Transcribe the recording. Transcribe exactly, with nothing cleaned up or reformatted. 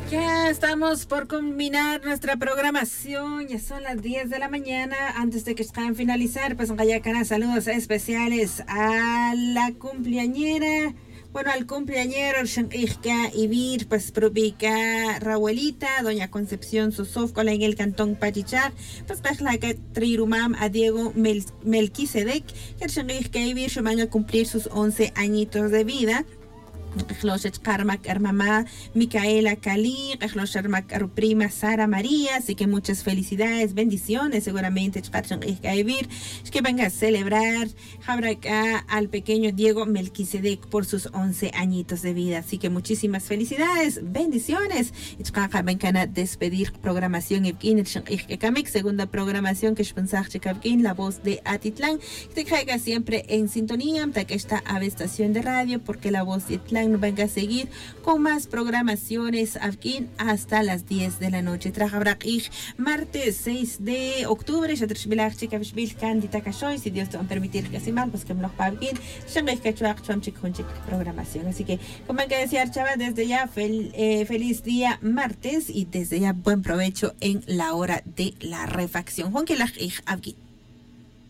Ya estamos por culminar nuestra programación, ya son las diez de la mañana. Antes de que estén finalizar, pues un cana saludos especiales a la cumpleañera, bueno, al cumpleañero Shanqika Ibir, pues propica Raúlita, doña Concepción Sosofcola en el cantón Pachichar, pues la que trirumam a Diego Mel Melquisedec, que Shanqika Ibir se van a cumplir sus once añitos de vida. Ejloshech Karmak Hermamá Micaela Cali, Ejloshermak prima Sara María, así que muchas felicidades, bendiciones, seguramente es que venga a celebrar Jabraca al pequeño Diego Melquisedec por sus once añitos de vida, así que muchísimas felicidades, bendiciones. Vengan a despedir programación segunda programación que es la voz de Atitlán, que te caiga siempre en sintonía, que esta estación de radio, porque la voz de Atitlán nos venga a seguir con más programaciones aquí hasta las diez de la noche. Martes seis de octubre, si Dios te va a permitir que se mal, pues que me lo paguen. Programación. Así que, como hay que decir, chava, desde ya fel, eh, feliz día martes y desde ya buen provecho en la hora de la refacción. Juan que la aquí.